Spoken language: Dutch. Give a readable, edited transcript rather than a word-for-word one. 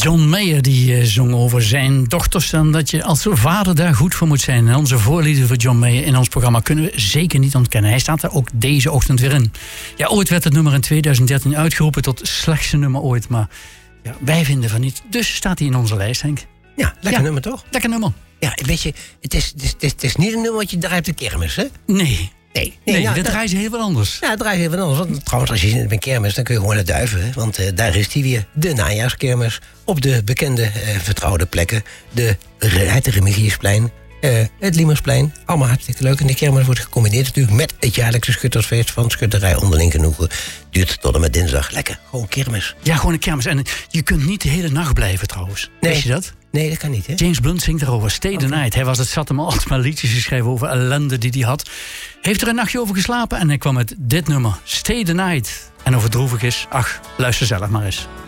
John Mayer die zong over zijn dochters en dat je als vader daar goed voor moet zijn. En onze voorliefde voor John Mayer in ons programma kunnen we zeker niet ontkennen. Hij staat er ook deze ochtend weer in. Ja, ooit werd het nummer in 2013 uitgeroepen tot slechtste nummer ooit. Maar ja, wij vinden van niet. Dus staat hij in onze lijst, Henk. Ja, lekker nummer toch? Lekker nummer. Ja, weet je, het is niet een nummer wat je draait op de kermis, hè? Nee. Nee, nou, dat draaien ze heel wat anders. Ja, dat draait heel wat anders. Want, trouwens, als je zit op een kermis, dan kun je gewoon naar Duiven. Hè? Want daar is die weer, de najaarskermis. Op de bekende, vertrouwde plekken. Het Remigiusplein, het Liemersplein. Allemaal hartstikke leuk. En de kermis wordt gecombineerd natuurlijk met het jaarlijkse schuttersfeest van Schutterij Onderling Genoegen. Duurt tot en met dinsdag. Lekker, gewoon kermis. Ja, gewoon een kermis. En je kunt niet de hele nacht blijven trouwens. Nee. Weet je dat? Nee, dat kan niet, hè? James Blunt zingt erover. Stay the night. Hij was het zat hem altijd maar liedjes geschreven over ellende die hij had. Heeft er een nachtje over geslapen en hij kwam met dit nummer. Stay the night. En of het droevig is, ach, luister zelf maar eens.